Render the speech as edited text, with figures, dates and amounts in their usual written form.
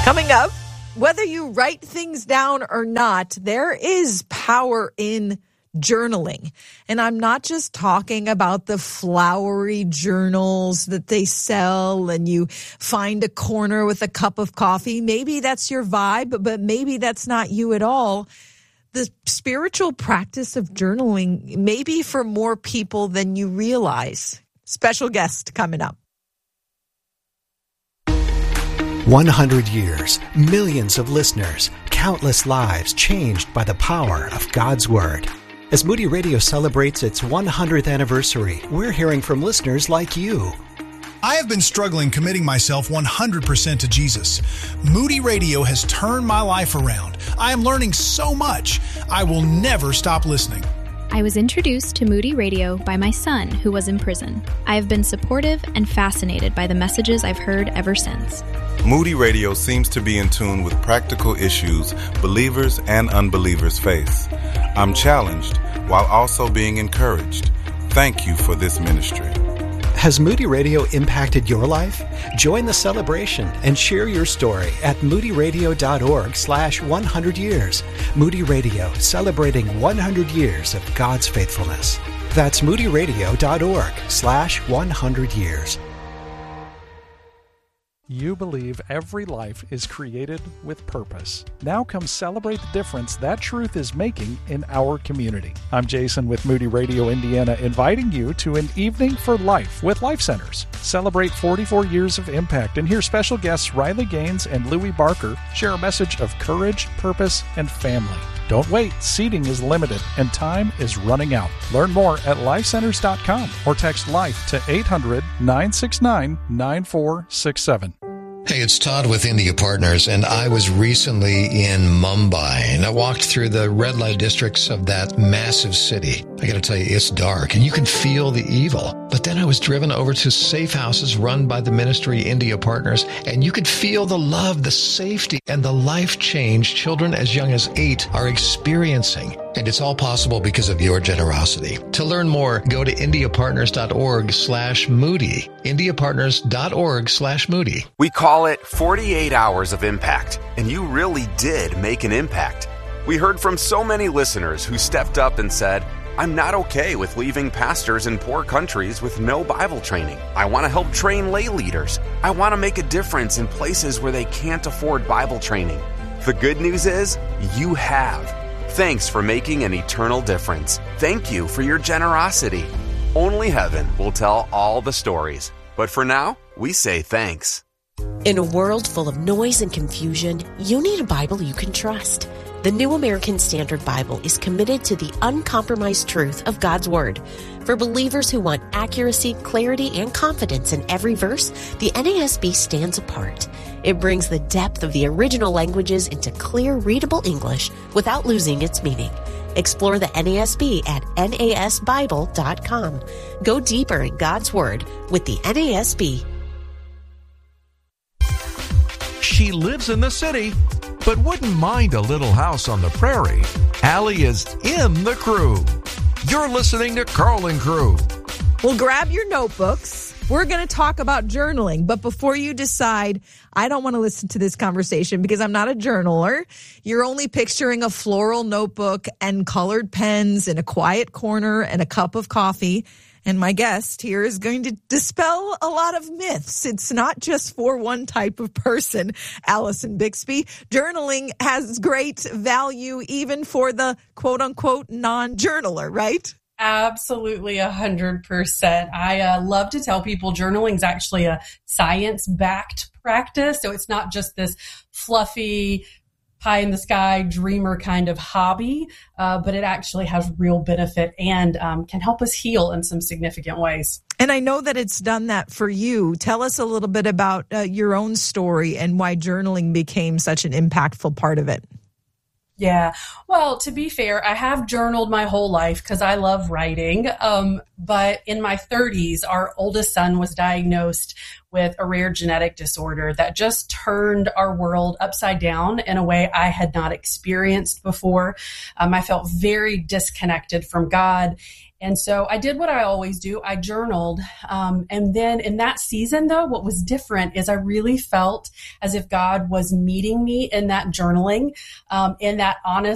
Coming up, whether you write things down or not, there is power in journaling. And I'm not just talking about the flowery journals that they sell and you find a corner with a cup of coffee. Maybe that's your vibe, but maybe that's not you at all. The spiritual practice of journaling may be for more people than you realize. Special guest coming up. 100 years, millions of listeners, countless lives changed by the power of God's Word. As Moody Radio celebrates its 100th anniversary, we're hearing from listeners like you. I have been struggling committing myself 100% to Jesus. Moody Radio has turned my life around. I am learning so much. I will never stop listening. I was introduced to Moody Radio by my son, who was in prison. I have been supportive and fascinated by the messages I've heard ever since. Moody Radio seems to be in tune with practical issues believers and unbelievers face. I'm challenged while also being encouraged. Thank you for this ministry. Has Moody Radio impacted your life? Join the celebration and share your story at moodyradio.org/100 years. Moody Radio, celebrating 100 years of God's faithfulness. That's moodyradio.org/100 years. You believe every life is created with purpose. Now come celebrate the difference that truth is making in our community. I'm Jason with Moody Radio Indiana, inviting you to an evening for life with Life Centers. Celebrate 44 years of impact and hear special guests Riley Gaines and Louie Barker share a message of courage, purpose, and family. Don't wait. Seating is limited and time is running out. Learn more at lifecenters.com or text LIFE to 800-969-9467. Hey, it's Todd with India Partners, and I was recently in Mumbai, and I walked through the red light districts of that massive city. I got to tell you, it's dark, and you can feel the evil. But then I was driven over to safe houses run by the ministry India Partners, and you could feel the love, the safety, and the life change children as young as 8 are experiencing. And it's all possible because of your generosity. To learn more, go to indiapartners.org/Moody. indiapartners.org/Moody. We call it 48 Hours of Impact, and you really did make an impact. We heard from so many listeners who stepped up and said, I'm not okay with leaving pastors in poor countries with no Bible training. I want to help train lay leaders. I want to make a difference in places where they can't afford Bible training. The good news is, you have. Thanks for making an eternal difference. Thank you for your generosity. Only heaven will tell all the stories. But for now, we say thanks. In a world full of noise and confusion, you need a Bible you can trust. The New American Standard Bible is committed to the uncompromised truth of God's Word. For believers who want accuracy, clarity, and confidence in every verse, the NASB stands apart. It brings the depth of the original languages into clear, readable English without losing its meaning. Explore the NASB at nasbible.com. Go deeper in God's Word with the NASB. She lives in the city, but wouldn't mind a little house on the prairie. Allie is in the crew. You're listening to Carl and Crew. Well, grab your notebooks. We're going to talk about journaling, but before you decide, I don't want to listen to this conversation because I'm not a journaler. You're only picturing a floral notebook and colored pens in a quiet corner and a cup of coffee. And my guest here is going to dispel a lot of myths. It's not just for one type of person, Allison Bixby. Journaling has great value even for the quote-unquote non-journaler, right? Absolutely, 100%. I love to tell people journaling is actually a science-backed practice. So it's not just this fluffy, pie-in-the-sky dreamer kind of hobby, but it actually has real benefit and can help us heal in some significant ways. And I know that it's done that for you. Tell us a little bit about your own story and why journaling became such an impactful part of it. Yeah. Well, to be fair, I have journaled my whole life because I love writing. But in my 30s, our oldest son was diagnosed with a rare genetic disorder that just turned our world upside down in a way I had not experienced before. I felt very disconnected from God. And so I did what I always do. I journaled. And then in that season, though, what was different is I really felt as if God was meeting me in that journaling, in that honest